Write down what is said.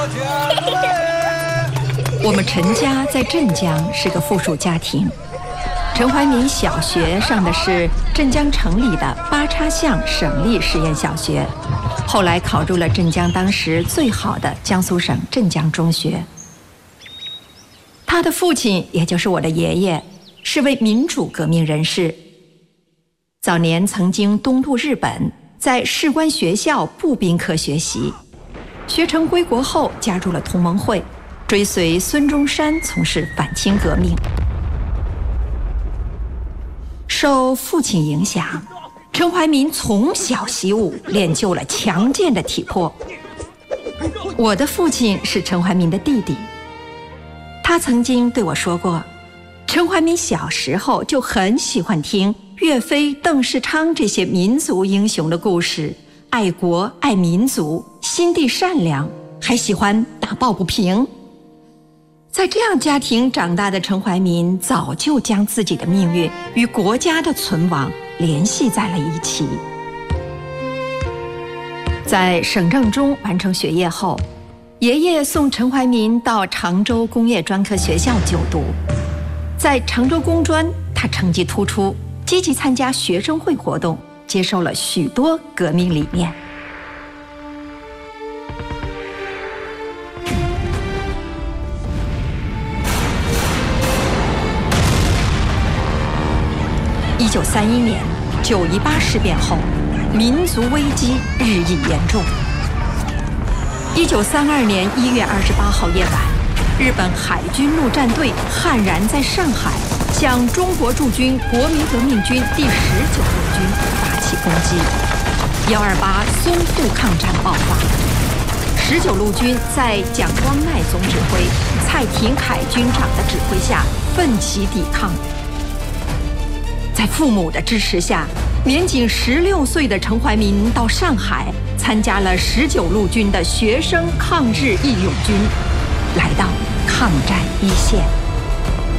我们陈家在镇江是个附属家庭，陈怀民小学上的是镇江城里的八叉巷省立实验小学，后来考入了镇江当时最好的江苏省镇江中学。他的父亲，也就是我的爷爷，是位民主革命人士，早年曾经东渡日本，在士官学校步兵科学习，学成归国后加入了同盟会，追随孙中山从事反清革命。受父亲影响，陈怀民从小习武，练就了强健的体魄。我的父亲是陈怀民的弟弟，他曾经对我说过，陈怀民小时候就很喜欢听岳飞、邓世昌这些民族英雄的故事，爱国爱民族，心地善良，还喜欢打抱不平。在这样家庭长大的陈怀民，早就将自己的命运与国家的存亡联系在了一起。在省政中完成学业后，爷爷送陈怀民到常州工业专科学校就读。在常州工专，他成绩突出，积极参加学生会活动，接受了许多革命理念。1931年9·18事变后，民族危机日益严重。1932年1月28号夜晚，日本海军陆战队悍然在上海向中国驻军国民革命军第19路军发起攻击，128淞沪抗战爆发。19路军在蒋光鼐总指挥、蔡廷锴军长的指挥下奋起抵抗。在父母的支持下，年仅16岁的陈怀民到上海参加了19路军的学生抗日义勇军，来到抗战一线。